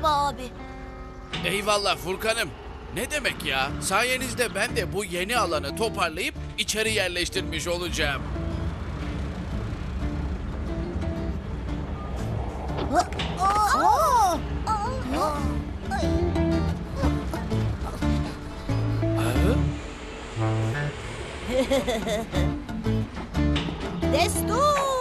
Merhaba abi. Eyvallah Furkan'ım. Ne demek ya? Sayenizde ben de bu yeni alanı toparlayıp içeri yerleştirmiş olacağım. Destur!